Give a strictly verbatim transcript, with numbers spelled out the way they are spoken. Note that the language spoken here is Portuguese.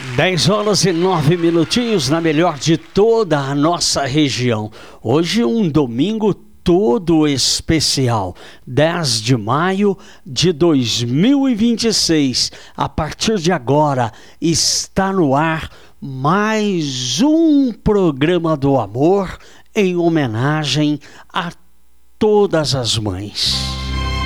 dez horas e nove minutinhos na melhor de toda a nossa região. Hoje um domingo todo especial, dez de maio de dois mil e vinte e seis. A partir de agora está no ar mais um programa do amor em homenagem a todas as mães.